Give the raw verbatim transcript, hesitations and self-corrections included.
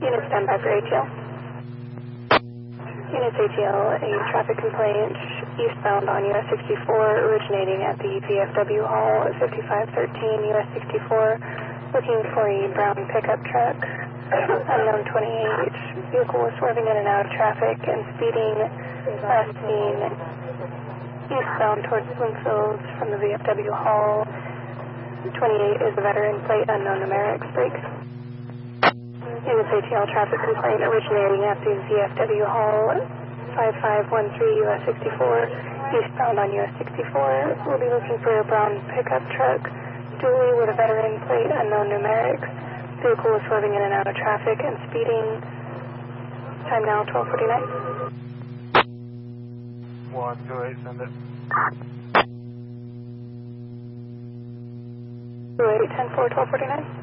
Unit standby for A T L. Units A T L, a traffic complaint eastbound on U S sixty-four originating at the V F W Hall at fifty-five thirteen U S sixty-four, looking for a brown pickup truck, unknown twenty-eight. Vehicle was swerving in and out of traffic and speeding, last seen eastbound towards Bloomfield from the V F W Hall. twenty-eight is a veteran plate, unknown numerics, brakes. Units A T L traffic complaint originating at the V F W Hall, five five one three U S sixty-four, eastbound on U S sixty-four. We'll be looking for a brown pickup truck, dually with a veteran plate, unknown numerics. Vehicle is swerving in and out of traffic and speeding. Time now twelve forty-nine. one two eight, send it. two eight, ten four, twelve forty-nine.